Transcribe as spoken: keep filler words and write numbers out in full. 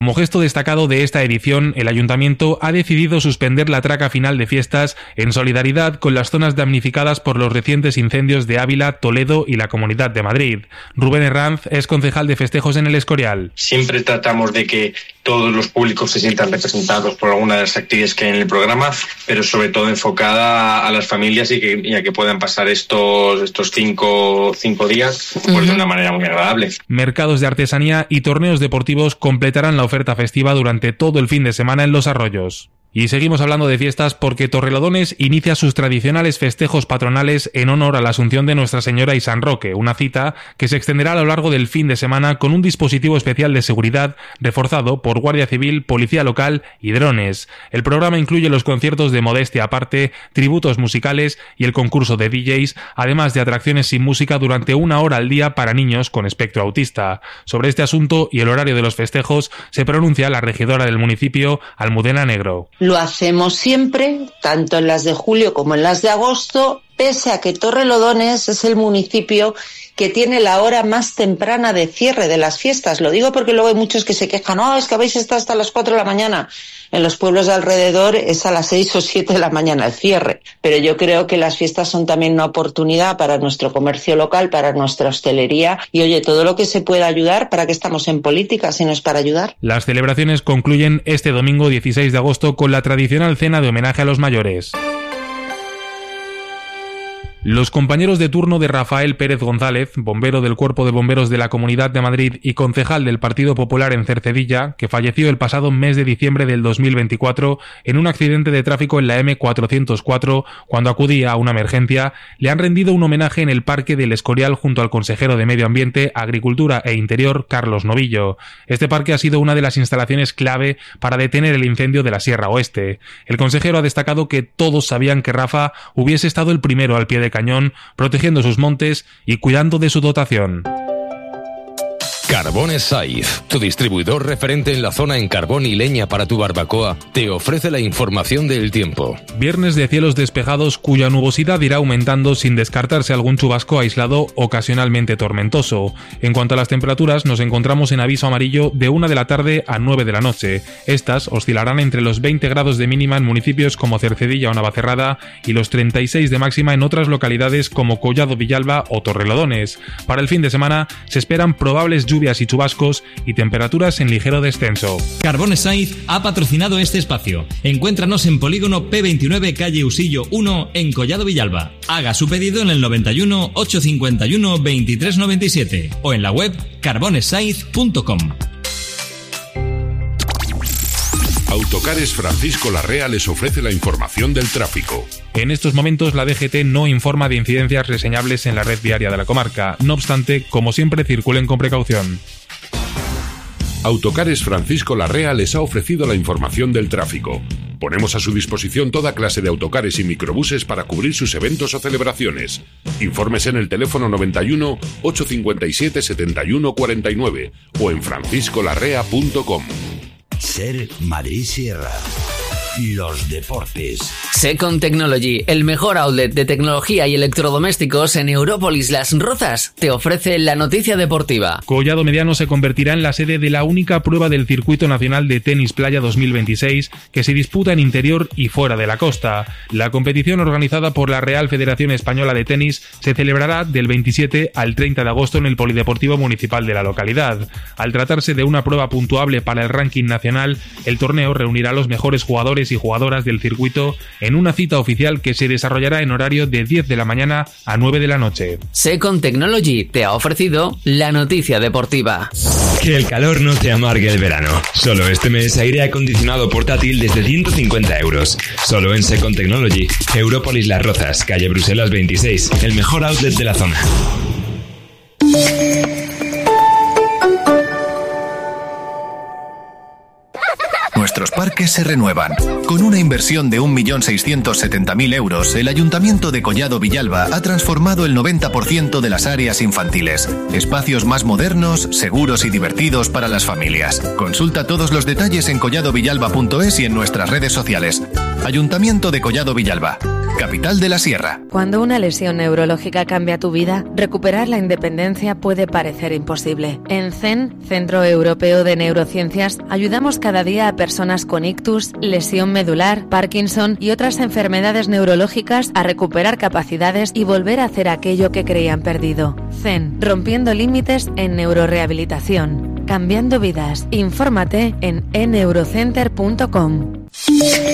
Como gesto destacado de esta edición, el Ayuntamiento ha decidido suspender la traca final de fiestas en solidaridad con las zonas damnificadas por los recientes incendios de Ávila, Toledo y la Comunidad de Madrid. Rubén Herranz es concejal de festejos en El Escorial. Siempre tratamos de que todos los públicos se sientan representados por alguna de las actividades que hay en el programa, pero sobre todo enfocada a las familias y, que, y a que puedan pasar estos, estos cinco, cinco días pues, uh-huh. de una manera muy agradable. Mercados de artesanía y torneos deportivos completarán la oferta festiva durante todo el fin de semana en Los Arroyos. Y seguimos hablando de fiestas porque Torrelodones inicia sus tradicionales festejos patronales en honor a la Asunción de Nuestra Señora y San Roque, una cita que se extenderá a lo largo del fin de semana con un dispositivo especial de seguridad reforzado por Guardia Civil, Policía Local y drones. El programa incluye los conciertos de modestia aparte, tributos musicales y el concurso de D Js, además de atracciones sin música durante una hora al día para niños con espectro autista. Sobre este asunto y el horario de los festejos se pronuncia la regidora del municipio, Almudena Negro. Lo hacemos siempre, tanto en las de julio como en las de agosto, pese a que Torrelodones es el municipio que tiene la hora más temprana de cierre de las fiestas. Lo digo porque luego hay muchos que se quejan, no, oh, es que habéis estado hasta las cuatro de la mañana. En los pueblos de alrededor es a las seis o siete de la mañana el cierre. Pero yo creo que las fiestas son también una oportunidad para nuestro comercio local, para nuestra hostelería. Y oye, todo lo que se pueda ayudar, ¿para qué estamos en política si no es para ayudar? Las celebraciones concluyen este domingo dieciséis de agosto con la tradicional cena de homenaje a los mayores. Los compañeros de turno de Rafael Pérez González, bombero del Cuerpo de Bomberos de la Comunidad de Madrid y concejal del Partido Popular en Cercedilla, que falleció el pasado mes de diciembre del dos mil veinticuatro en un accidente de tráfico en la eme cuatrocientos cuatro cuando acudía a una emergencia, le han rendido un homenaje en el Parque del Escorial junto al consejero de Medio Ambiente, Agricultura e Interior, Carlos Novillo. Este parque ha sido una de las instalaciones clave para detener el incendio de la Sierra Oeste. El consejero ha destacado que todos sabían que Rafa hubiese estado el primero al pie de cañón, protegiendo sus montes y cuidando de su dotación. Carbones Saiz, tu distribuidor referente en la zona en carbón y leña para tu barbacoa, te ofrece la información del tiempo. Viernes de cielos despejados cuya nubosidad irá aumentando sin descartarse algún chubasco aislado ocasionalmente tormentoso. En cuanto a las temperaturas, nos encontramos en aviso amarillo de una de la tarde a nueve de la noche. Estas oscilarán entre los veinte grados de mínima en municipios como Cercedilla o Navacerrada y los treinta y seis de máxima en otras localidades como Collado Villalba o Torrelodones. Para el fin de semana se esperan probables lluvias y chubascos y temperaturas en ligero descenso. Carbones Saiz ha patrocinado este espacio. Encuéntranos en Polígono P veintinueve, calle Usillo uno, en Collado Villalba. Haga su pedido en el noventa y uno, ochocientos cincuenta y uno, veintitrés noventa y siete o en la web carbones saiz punto com. Autocares Francisco Larrea les ofrece la información del tráfico. En estos momentos la D G T no informa de incidencias reseñables en la red viaria de la comarca. No obstante, como siempre, circulen con precaución. Autocares Francisco Larrea les ha ofrecido la información del tráfico. Ponemos a su disposición toda clase de autocares y microbuses para cubrir sus eventos o celebraciones. Infórmese en el teléfono noventa y uno, ochocientos cincuenta y siete, setenta y uno cuarenta y nueve o en francisco larrea punto com. Ser Madrid Sierra. Los deportes. Second Technology, el mejor outlet de tecnología y electrodomésticos en Európolis Las Rozas, te ofrece la noticia deportiva. Collado Mediano se convertirá en la sede de la única prueba del Circuito Nacional de Tenis Playa dos mil veintiséis que se disputa en interior y fuera de la costa. La competición, organizada por la Real Federación Española de Tenis, se celebrará del veintisiete al treinta de agosto en el Polideportivo Municipal de la localidad. Al tratarse de una prueba puntuable para el ranking nacional, el torneo reunirá a los mejores jugadores y jugadoras del circuito en una cita oficial que se desarrollará en horario de diez de la mañana a nueve de la noche. Second Technology te ha ofrecido la noticia deportiva. Que el calor no te amargue el verano. Solo este mes aire acondicionado portátil desde ciento cincuenta euros. Solo en Second Technology. Európolis Las Rozas, calle Bruselas veintiséis, el mejor outlet de la zona. Nuestros parques se renuevan. Con una inversión de un millón seiscientos setenta mil euros, el Ayuntamiento de Collado Villalba ha transformado el noventa por ciento de las áreas infantiles. Espacios más modernos, seguros y divertidos para las familias. Consulta todos los detalles en collado villalba punto es y en nuestras redes sociales. Ayuntamiento de Collado Villalba. capital de la Sierra. Cuando una lesión neurológica cambia tu vida, recuperar la independencia puede parecer imposible. En C E N, Centro Europeo de Neurociencias, ayudamos cada día a personas con ictus, lesión medular, Parkinson y otras enfermedades neurológicas a recuperar capacidades y volver a hacer aquello que creían perdido. C E N, rompiendo límites en neurorehabilitación. Cambiando vidas. Infórmate en e neurocenter punto com.